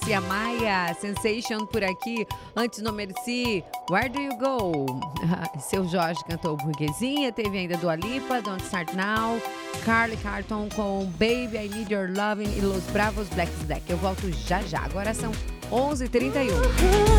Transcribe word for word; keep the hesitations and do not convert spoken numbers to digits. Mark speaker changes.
Speaker 1: Cia Maia, Sensation por aqui. Antes no Merci, Where Do You Go? Seu Jorge cantou Burguesinha. Teve ainda Dua Lipa, Don't Start Now. Carly Carton com Baby, I Need Your Loving e Los Bravos Black Black. Eu volto já já. Agora são onze e trinta e um.